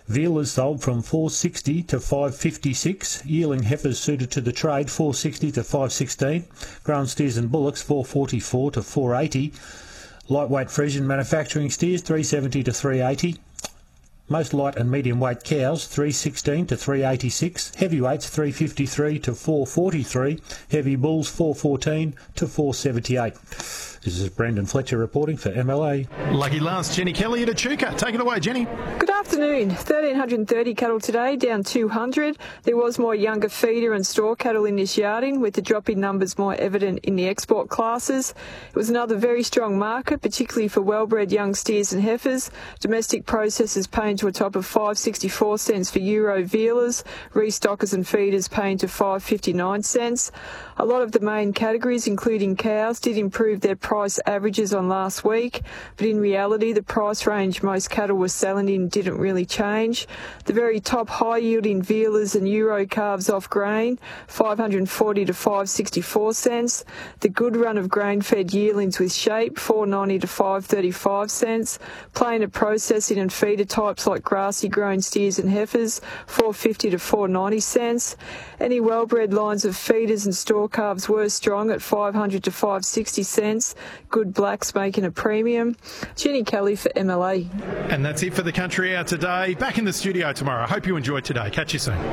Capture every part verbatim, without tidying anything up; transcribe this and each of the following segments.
Vealers sold from four sixty to five fifty-six. Yearling heifers suited to the trade four sixty to five sixteen. Grown steers and bullocks four forty-four to four eighty. Lightweight Friesian manufacturing steers three seventy to three eighty. Most light and medium weight cows three sixteen to three eighty-six. Heavyweights three fifty-three to four forty-three. Heavy bulls four fourteen to four seventy-eight. This is Brendan Fletcher reporting for M L A. Lucky last, Jenny Kelly at Echuca. Take it away, Jenny. Good afternoon. one thousand three hundred thirty cattle today, down two hundred. There was more younger feeder and store cattle in this yarding, with the drop in numbers more evident in the export classes. It was another very strong market, particularly for well-bred young steers and heifers. Domestic processors paying to a top of five sixty-four cents for Euro vealers, restockers and feeders paying to five fifty-nine cents. A lot of the main categories, including cows, did improve their price averages on last week, but in reality the price range most cattle were selling in didn't really change. The very top high-yielding vealers and Euro calves off grain, five forty to five sixty-four cents. The good run of grain-fed yearlings with shape, four ninety to five thirty-five cents. Plain of processing and feeder types like grassy grown steers and heifers, four fifty to four ninety cents. Any well-bred lines of feeders and store calves were strong at five hundred to five sixty cents. Good blacks making a premium. Jenny Kelly for M L A. And that's it for the Country Hour today. Back in the studio tomorrow. I hope you enjoyed today. Catch you soon.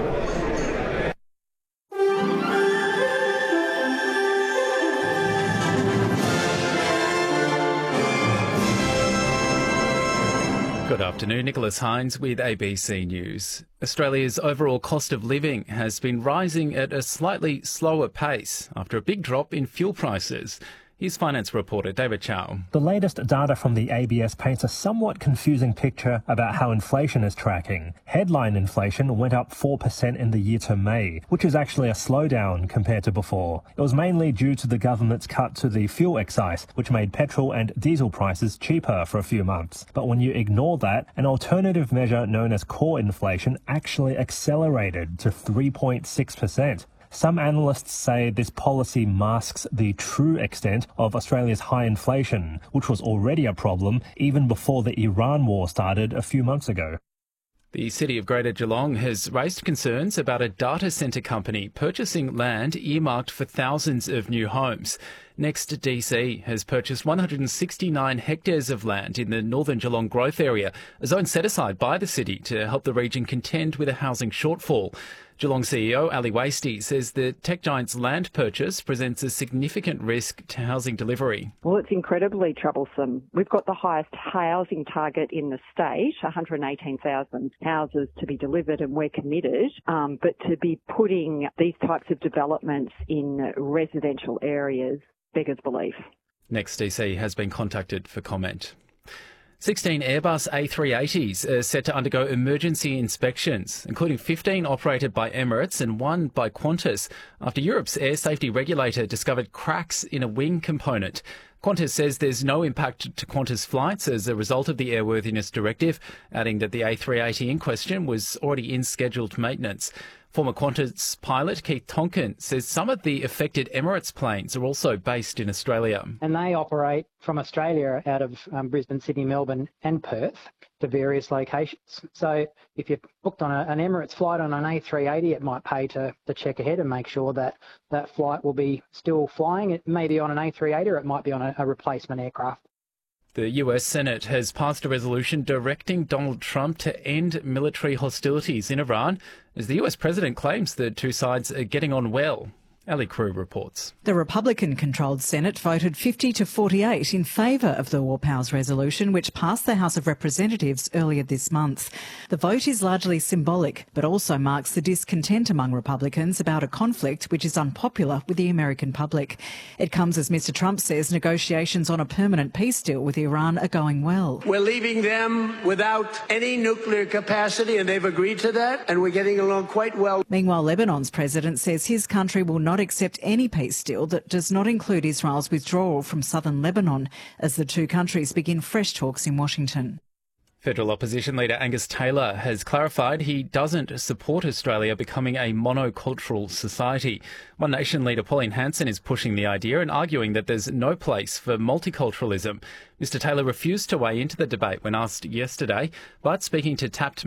Good afternoon, Nicholas Hines with A B C News. Australia's overall cost of living has been rising at a slightly slower pace after a big drop in fuel prices. Here's finance reporter David Chow. The latest data from the A B S paints a somewhat confusing picture about how inflation is tracking. Headline inflation went up four percent in the year to May, which is actually a slowdown compared to before. It was mainly due to the government's cut to the fuel excise, which made petrol and diesel prices cheaper for a few months. But when you ignore that, an alternative measure known as core inflation actually accelerated to three point six percent. Some analysts say this policy masks the true extent of Australia's high inflation, which was already a problem even before the Iran war started a few months ago. The City of Greater Geelong has raised concerns about a data centre company purchasing land earmarked for thousands of new homes. Next D C has purchased one hundred sixty-nine hectares of land in the northern Geelong growth area, a zone set aside by the city to help the region contend with a housing shortfall. Geelong C E O Ali Wasty says the tech giant's land purchase presents a significant risk to housing delivery. Well, it's incredibly troublesome. We've got the highest housing target in the state, one hundred eighteen thousand houses to be delivered, and we're committed. Um, but to be putting these types of developments in residential areas beggars belief. Next D C has been contacted for comment. sixteen Airbus A three eighties are set to undergo emergency inspections, including fifteen operated by Emirates and one by Qantas, after Europe's air safety regulator discovered cracks in a wing component. Qantas says there's no impact to Qantas flights as a result of the Airworthiness Directive, adding that the A three eighty in question was already in scheduled maintenance. Former Qantas pilot Keith Tonkin says some of the affected Emirates planes are also based in Australia. And they operate from Australia out of um, Brisbane, Sydney, Melbourne and Perth to various locations. So if you're booked on a, an Emirates flight on an A three eighty, it might pay to, to check ahead and make sure that that flight will be still flying. It may be on an A three eighty or it might be on a, a replacement aircraft. The U S Senate has passed a resolution directing Donald Trump to end military hostilities in Iran, as the U S president claims the two sides are getting on well. Ali Crew reports. The Republican-controlled Senate voted fifty to forty-eight in favour of the War Powers resolution, which passed the House of Representatives earlier this month. The vote is largely symbolic, but also marks the discontent among Republicans about a conflict which is unpopular with the American public. It comes as Mr Trump says negotiations on a permanent peace deal with Iran are going well. We're leaving them without any nuclear capacity, and they've agreed to that, and we're getting along quite well. Meanwhile, Lebanon's president says his country will not accept any peace deal that does not include Israel's withdrawal from southern Lebanon, as the two countries begin fresh talks in Washington. Federal opposition leader Angus Taylor has clarified he doesn't support Australia becoming a monocultural society. One Nation leader Pauline Hanson is pushing the idea and arguing that there's no place for multiculturalism. Mr Taylor refused to weigh into the debate when asked yesterday, but speaking to Tapped